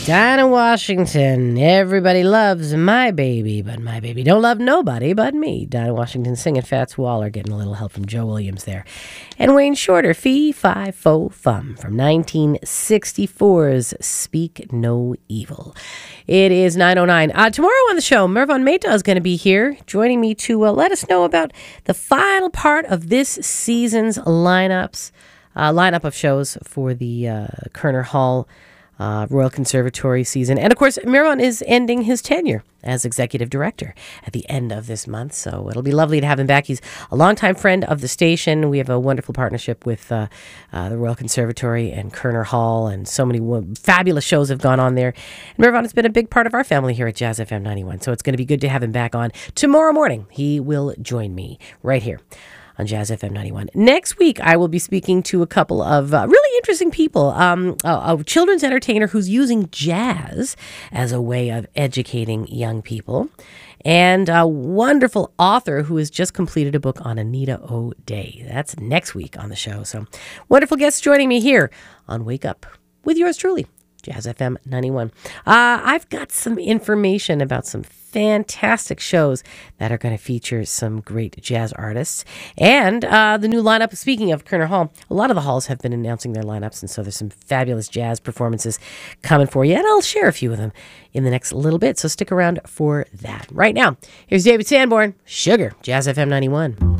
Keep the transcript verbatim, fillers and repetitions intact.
Dinah Washington. Everybody loves my baby, but my baby don't love nobody but me. Dinah Washington singing Fats Waller, getting a little help from Joe Williams there. And Wayne Shorter, Fee, Fi, Fo, Fum, from nineteen sixty-four's Speak No Evil. It is nine oh nine. Uh, tomorrow on the show, Mervon Mehta is going to be here, joining me to uh, let us know about the final part of this season's lineups, uh, lineup of shows for the uh, Kerner Hall Uh, Royal Conservatory season. And of course, Mervon is ending his tenure as executive director at the end of this month. So it'll be lovely to have him back. He's a longtime friend of the station. We have a wonderful partnership with uh, uh, the Royal Conservatory and Kerner Hall, and so many w- fabulous shows have gone on there. And Mervon has been a big part of our family here at Jazz F M ninety-one. So it's going to be good to have him back on tomorrow morning. He will join me right here on Jazz F M ninety-one. Next week, I will be speaking to a couple of uh, really interesting people. Um, a, a children's entertainer who's using jazz as a way of educating young people, and a wonderful author who has just completed a book on Anita O'Day. That's next week on the show. So wonderful guests joining me here on Wake Up with yours truly, Jazz F M ninety-one. Uh, I've got some information about some fantastic shows that are going to feature some great jazz artists. And uh, the new lineup, speaking of Kerner Hall, a lot of the halls have been announcing their lineups, and so there's some fabulous jazz performances coming for you, and I'll share a few of them in the next little bit, so stick around for that. Right now, here's David Sanborn, Sugar, Jazz F M ninety-one.